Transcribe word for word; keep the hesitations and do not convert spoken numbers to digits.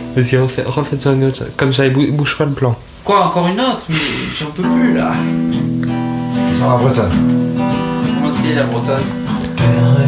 Vas-y, refais- refaites-en une autre. Comme ça, il bou- bouge pas le plan. Quoi, encore une autre? Mais j'en peux plus là. Sur la bretonne. Comment c'est la bretonne? Père